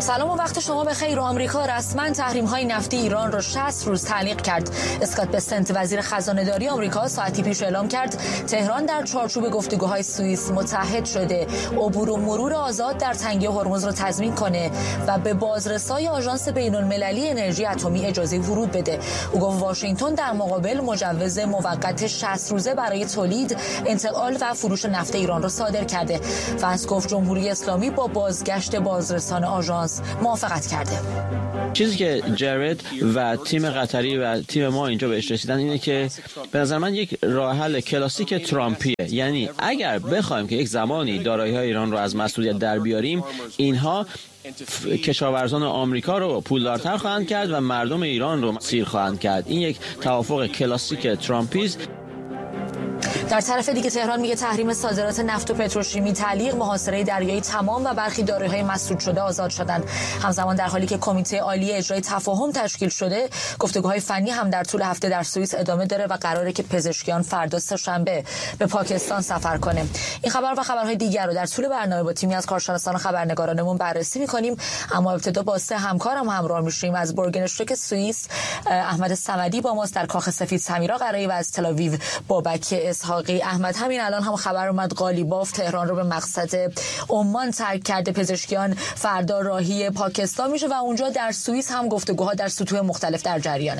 سلام و وقت شما بخیر. آمریکا رسما تحریم‌های نفتی ایران را 60 روز تعلیق کرد. اسکات بسنت وزیر خزانه‌داری آمریکا ساعتی پیش اعلام کرد تهران در چارچوب گفتگوهای سوئیس متحد شده عبور و مرور آزاد در تنگه هرمز را تضمین کنه و به بازرسای آژانس بین‌المللی انرژی اتمی اجازه ورود بده. او گفت واشنگتن در مقابل مجوز موقت 60 روزه برای تولید، انتقال و فروش نفت ایران را صادر کرده. وانس گفت جمهوری اسلامی با بازگشت بازرسان آژانس موافقت کرده. چیزی که جرد و تیم قطری و تیم ما اینجا بهش رسیدن اینه که به نظر من یک راه حل کلاسیک ترامپیه. یعنی اگر بخوایم که یک زمانی دارایی‌های ایران رو از مسئولیت در بیاریم، اینها کشاورزان آمریکا رو پولدارتر خواهند کرد و مردم ایران رو سیر خواهند کرد. این یک توافق کلاسیک ترامپیست. در طرف دیگه تهران میگه تحریم صادرات نفت و پتروشیمی تعلیق، محاصره دریایی تمام و برخی دارایی‌های مسدود شده آزاد شدند. همزمان در حالی که کمیته عالی اجرای تفاهم تشکیل شده، گفتگوهای فنی هم در طول هفته در سوئیس ادامه داره و قراره که پزشکیان فردا سه‌شنبه به پاکستان سفر کنه. این خبر و خبرهای دیگر رو در طول برنامه با تیمی از کارشناسان و خبرنگارانمون بررسی می‌کنیم. اما ابتدا با سه همکارم همراه میشیم. از بورگنشتوک سوئیس احمد صمدی با ماست، در کاخ سفید سمیرا قرایی و از تل آویو بابک اسحاقی. احمد، همین الان هم خبر اومد قالیباف تهران رو به مقصد عمان ترک کرده. پزشکیان فردا راهی پاکستان میشه و اونجا در سوئیس هم گفتگوها در سطوح مختلف در جریانه.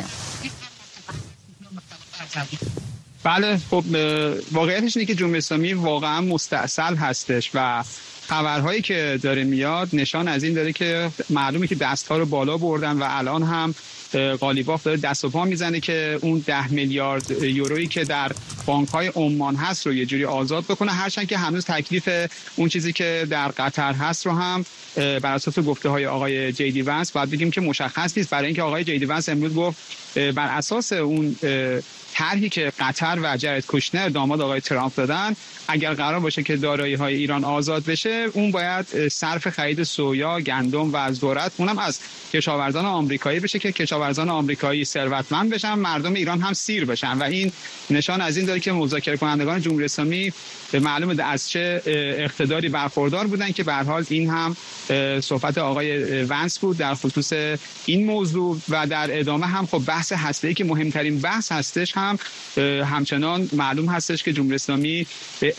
بله، خب واقعیتش اینه که جمهوری اسلامی واقعا مستعسل هستش و خبرهایی که داره میاد نشان از این داره که معلومه که دست‌ها رو بالا بردن و الان هم قالیباف داره دست و پا میزنه که اون 10 میلیارد یورویی که در بانک‌های عمان هست رو یه جوری آزاد بکنه، هرچند که هنوز تکلیف اون چیزی که در قطر هست رو هم بر اساس گفته‌های آقای جیدی ونس باید بگیم که مشخص نیست. برای اینکه آقای جیدی ونس امروز گفت بر اساس اون طرحی که قطر و جرد کوشنر داماد آقای ترامپ دادن، اگر قرار باشه که دارایی‌های ایران آزاد بشه، اون باید صرف خرید سویا، گندم و ذرت اونم از کشاورزان آمریکایی بشه که کشاورزان آمریکایی ثروتمند بشن، مردم ایران هم سیر بشن. و این نشان از این داره که مذاکره کنندگان جمهوری اسلامی معلومه از چه اقتداری برخوردار بودن که به هر حال این هم صحبت آقای ونس بود در خصوص این موضوع. و در ادامه هم خب بحث هسته‌ای که مهمترین بحث هستش هم همچنان معلوم هستش که جمهوری اسلامی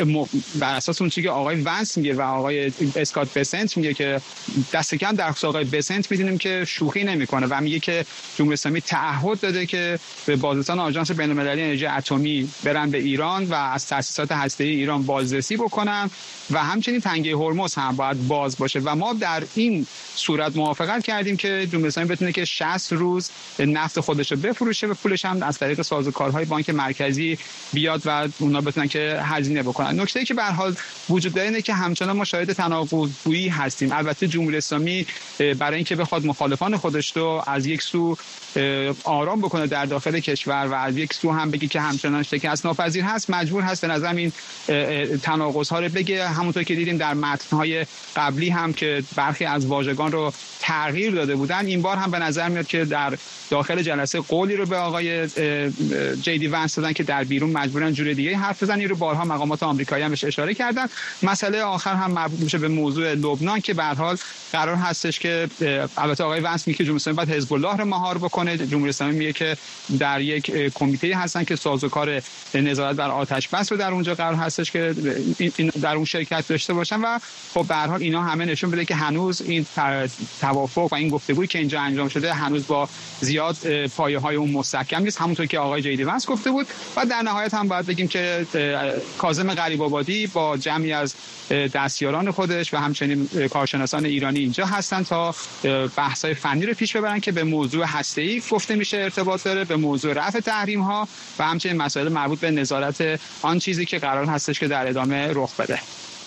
بر اساس اون چیزی که آقای ونس میگه و آقای اسکات بسنت میگه که دست کم در خصوص آقای بسنت میدونیم که شوخی نمیکنه و میگه که جمهوری اسلامی تعهد داده که به بازرسان آژانس بین‌المللی انرژی اتمی برن به ایران و از تأسیسات هسته‌ای ایران بازرسی بکنن و همچنین تنگه هرمز هم باید باز باشه. و ما در این صورت موافقت کردیم که جمهوری اسلامی بتونه که 60 روز نفت خودش رو بفروشه و پولش هم از طریق سازوکارهای بانک مرکزی بیاد و اونا بتونن که هزینه بکنن. نکته‌ای که به هر حال وجود داره اینه که همچنان ما شاهد تناقض‌گویی هستیم. البته جمهوری اسلامی برای اینکه بخواد مخالفان خودش رو از یک سو آرام بکنه در داخل کشور و از یک سو هم بگی که همچنان شکست ناپذیر هست، مجبور هست به نظر این تناقض‌ها رو بگه. همونطور که دیدیم در متن‌های قبلی هم که برخی از واژگان رو تغییر داده بودن، این بار هم به نظر میاد که در داخل جلسه قولی رو به آقای جیدی ونس دادن که در بیرون مجبورن جور دیگه حرف بزنن. این رو بارها مقامات آمریکایی هم بهش اشاره کردن. مسئله آخر هم مربوط میشه به موضوع لبنان که به هر حال قرار هستش که البته آقای ونس میگه که جمهوری اسلامی باید حزب الله رو مهار بکنه، جمهوری اسلامی میگه که در یک کمیته هستن که سازوکار نظارت بر آتش بس رو در اونجا قرار هستش که در اون شرکت داشته باشن. و خب به هر حال اینا همه نشون بده که هنوز این توافق و این گفتگویی که اینجا انجام شده هنوز با زیاد پایه‌های اون مستحکم نیست، همونطور که آقای جیدی ونس گفته بود. و در نهایت هم باید بگیم که کاظم غریب‌آبادی با جمعی از دستیاران خودش و همچنین کارشناسان ایرانی اینجا هستن تا بحث‌های فنی رو پیش ببرن که به موضوع هسته‌ای گفته میشه ارتباط داره، به موضوع رفع تحریم‌ها و همچنین مسائل مربوط به نظارت آن چیزی که قرار هستش که در ادامه رخ بده.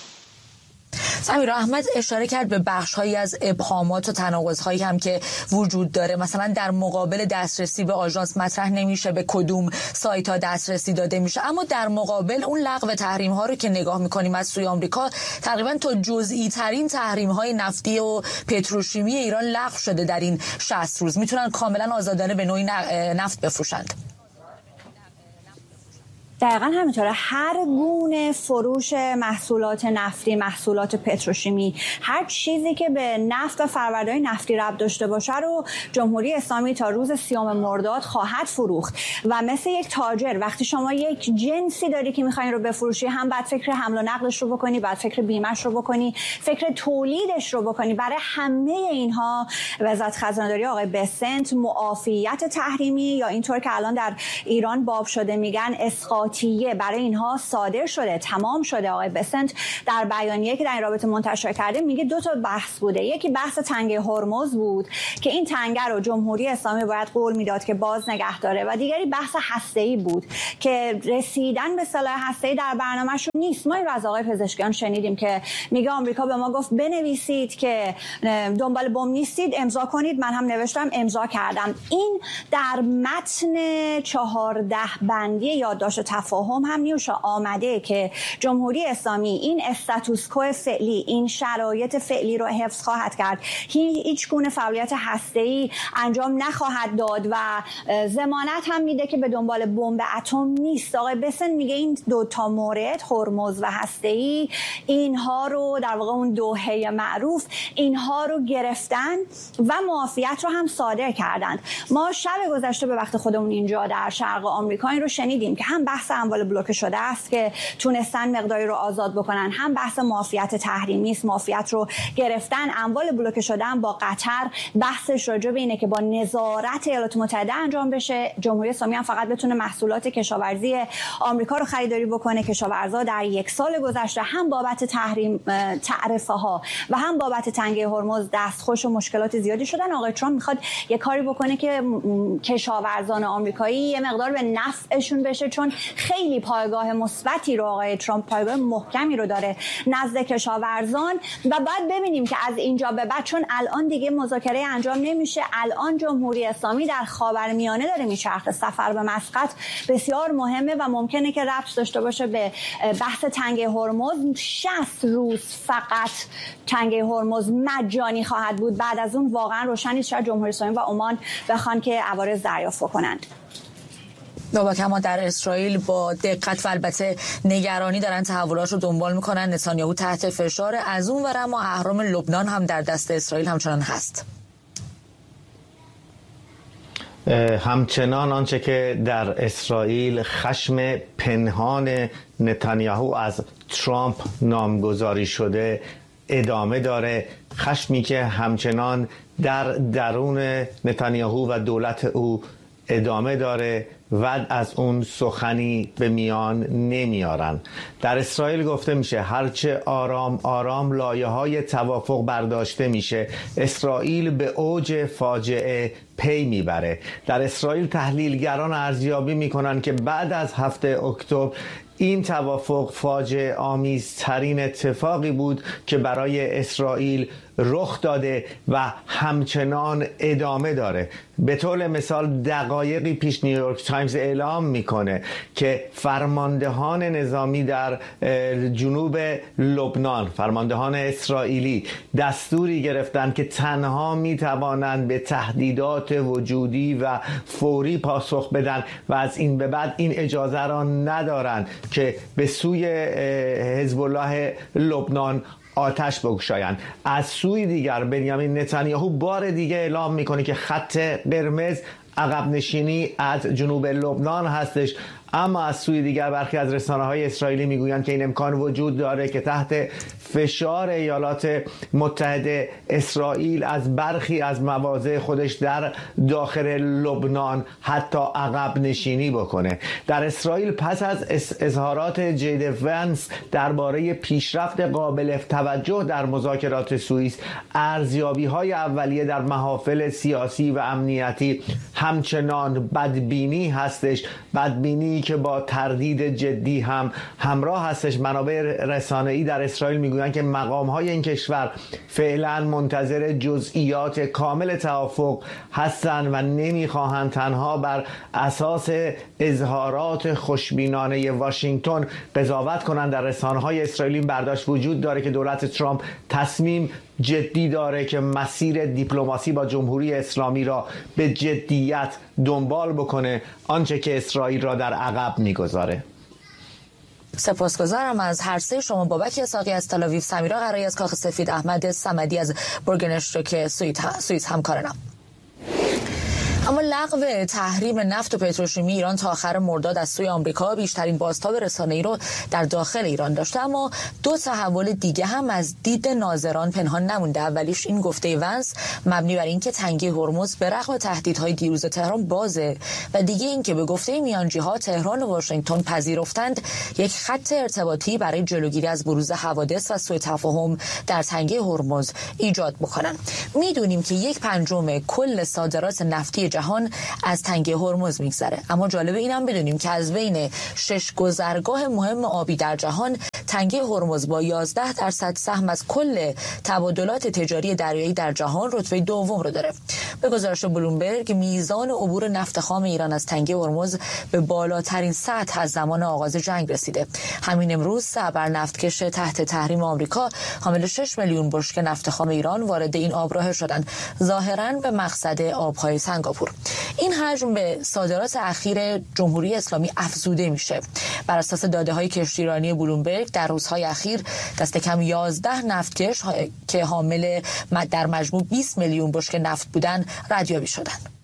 سمیرا، احمد اشاره کرد به بخش‌هایی از ابهامات و تناقض‌هایی هم که وجود داره. مثلا در مقابل دسترسی به آژانس مطرح نمیشه به کدوم سایت‌ها دسترسی داده میشه، اما در مقابل اون لغو تحریم‌ها رو که نگاه می‌کنیم از سوی آمریکا، تقریباً تا جزئی ترین تحریم‌های نفتی و پتروشیمی ایران لغو شده در این 60 روز. میتونن کاملاً آزادانه به نوعی نفت بفروشند. دقیقاً همینطوره. هر گونه فروش محصولات نفتی، محصولات پتروشیمی، هر چیزی که به نفت و فرآوردهای نفتی ربط داشته باشه رو جمهوری اسلامی تا روز 30 مرداد خواهد فروخت. و مثل یک تاجر وقتی شما یک جنسی داری که می‌خواین رو بفروشی، هم بعد فکر حمل و نقلش رو بکنی، بعد فکر بیمه‌اش رو بکنی، فکر تولیدش رو بکنی. برای همه اینها وزارت خزانه‌داری آقای بسنت معافیت تحریمی یا اینطور که الان در ایران باب شده میگن اسقاطیه برای اینها صادر شده، تمام شده. آقای بسنت در بیانیه که در این رابطه منتشر کرده میگه 2 تا بحث بوده. یکی بحث تنگه هرمز بود که این تنگه رو جمهوری اسلامی باید قول میداد که باز نگه داره، و دیگری بحث هسته‌ای بود که رسیدن به سلاح هسته‌ای در برنامه‌شون نیست. ما این رو از آقای پزشکیان شنیدیم که میگه آمریکا به ما گفت بنویسید که دنبال بمب نیستید، امضا کنید. من هم نوشتم، امضا کردم. این در متن 14 بندی یادداشت تفاهم هم نیوشا آمده که جمهوری اسلامی این استاتوسکو فعلی، این شرایط فعلی رو حفظ خواهد کرد، هیچ گونه فعالیت هسته‌ای انجام نخواهد داد و ضمانت هم میده که به دنبال بمب اتم نیست. آقای بسن میگه این 2 تا مورد، هرمز و هسته‌ای، اینها رو در واقع اون دوحه معروف، اینها رو گرفتن و معافیت رو هم صادر کردند. ما شب گذشته به وقت خودمون اینجا در شرق آمریکا این رو شنیدیم که هم بحث اموال بلوکه شده است که تونستن مقداری رو آزاد بکنن، هم بحث معافیت تحریمی است، معافیت رو گرفتن. اموال بلوکه شده هم با قطر بحثش راجع به اینه که با نظارت ایالات متحده انجام بشه. جمهوری اسلامی هم فقط بتونه محصولات کشاورزی آمریکا رو خریداری بکنه. کشاورزا در 1 سال گذشته هم بابت تحریم تعرفه ها و هم بابت تنگه هرمز دستخوش و مشکلات زیادی شدن. آقای ترامپ میخواد یه کاری بکنه که کشاورزان آمریکایی یه مقدار به نفعشون بشه، چون خیلی پایگاه مثبتی رو آقای ترامپ، پایگاه محکمی رو داره نزد کشاورزان. و بعد ببینیم که از اینجا به بعد، چون الان دیگه مذاکره انجام نمیشه، الان جمهوری اسلامی در خاورمیانه داره میچرخه. سفر به مسقط بسیار مهمه و ممکنه که ربط داشته باشه به بحث تنگه هرمز. 60 روز فقط تنگه هرمز مجانی خواهد بود. بعد از اون واقعا روشن نیست شاید جمهوری اسلامی و عمان بخوان که عوارض دریافت کنند. بابا کما در اسرائیل با دقت و البته نگرانی دارن تحولات رو دنبال میکنن. نتانیاهو تحت فشار. از اون ور اما اهرام لبنان هم در دست اسرائیل همچنان هست. همچنان آنچه که در اسرائیل خشم پنهان نتانیاهو از ترامپ نامگذاری شده ادامه داره، خشمی که همچنان در درون نتانیاهو و دولت او ادامه داره و از اون سخنی به میان نمیارن. در اسرائیل گفته میشه هرچه آرام آرام لایه‌های توافق برداشته میشه، اسرائیل به اوج فاجعه پی میبره. در اسرائیل تحلیلگران ارزیابی میکنن که بعد از 7 اکتبر این توافق فاجعه آمیزترین اتفاقی بود که برای اسرائیل رخ داده و همچنان ادامه داره. به طور مثال دقایقی پیش نیویورک تایمز اعلام میکنه که فرماندهان نظامی در جنوب لبنان، فرماندهان اسرائیلی، دستوری گرفتن که تنها میتوانند به تهدیدات وجودی و فوری پاسخ بدن و از این به بعد این اجازه را ندارند که به سوی حزب الله لبنان آتش بگشایند. از سوی دیگر بنیامین نتانیاهو بار دیگه اعلام میکنه که خط قرمز عقب نشینی از جنوب لبنان هستش، اما از سوی دیگر برخی از رسانه‌های اسرائیلی میگویند که این امکان وجود داره که تحت فشار ایالات متحده اسرائیل از برخی از مواضع خودش در داخل لبنان حتی عقب نشینی بکنه. در اسرائیل پس از اظهارات جید ونس درباره پیشرفت قابل توجه در مذاکرات سوئیس، ارزیابی‌های اولیه در محافل سیاسی و امنیتی همچنان بدبینی هستش، بدبینی که با تردید جدی هم همراه هستش. منابع رسانه‌ای در اسرائیل میگویند که مقام‌های این کشور فعلا منتظر جزئیات کامل توافق هستند و نمیخواهند تنها بر اساس اظهارات خوشبینانه واشنگتن قضاوت کنند. در رسانه‌های اسرائیلی برداشت وجود داره که دولت ترامپ تصمیم جدی داره که مسیر دیپلماسی با جمهوری اسلامی را به جدیت دنبال بکنه، آنچه که اسرائیل را در عقب میگذاره. سپاسگزارم از هر سه شما. بابک اسحاقی از تل آویو، سمیرا قرایی از کاخ سفید، احمد صمدی از بورگنشتروک سوئیس همکارانم. اما لغو تحریم نفت و پتروشیمی ایران تا آخر مرداد از سوی آمریکا بیشترین بازتاب رسانه‌ای رو در داخل ایران داشته، اما دو تحول دیگه هم از دید ناظران پنهان نمونده. اولیش این گفته ونس مبنی بر اینکه تنگه هرمز به رغم تهدیدهای دیروز تهران بازه و دیگه اینکه به گفته میانجی‌ها تهران و واشنگتن پذیرفتند یک خط ارتباطی برای جلوگیری از بروز حوادث و سوء تفاهم در تنگه هرمز ایجاد بکنن. میدونیم که 1/5 کل صادرات نفتی جهان از تنگه هرمز میگذره، اما جالب اینم بدونیم که از بین 6 گذرگاه مهم آبی در جهان تنگه هرمز با 11% سهم از کل تبادلات تجاری دریایی در جهان رتبه دوم رو داره. به گزارش بلومبرگ میزان عبور نفت خام ایران از تنگه هرمز به بالاترین سطح از زمان آغاز جنگ رسیده. همین امروز 3 نفتکش تحت تحریم آمریکا حامل 6 میلیون بشکه نفت خام ایران وارد این آبراه شدند، ظاهراً به مقصد آبهای سنگاپور. این حجم به صادرات اخیر جمهوری اسلامی افزوده میشه. بر اساس داده‌های کشتیرانی بلومبرگ در روزهای اخیر دست کم 11 نفتکش که حامل در مجموع 20 میلیون بشکه نفت بودند ردیابی شدند.